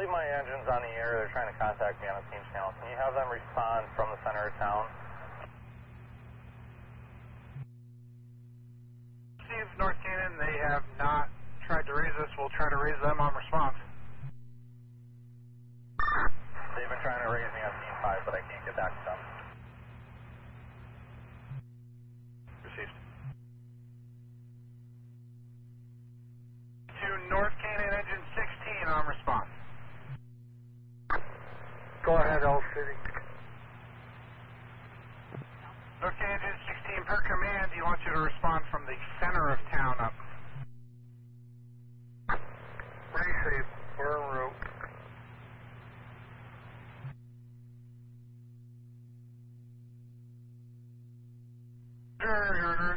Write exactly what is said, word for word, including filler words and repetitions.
believe my engine's on the air. They're trying to contact me on the team channel. Can you have them respond from the center of town? Steve, North Canaan, they have not tried to raise us. We'll try to raise them on response. They've been trying to raise me on team five, but I can't get back to them. Received. To North Canaan, engine sixteen on response. Go ahead, L City. North Canaan, engine sixteen, per command, he wants you to respond from the center of town up. Pretty safe. We're en route. Sure,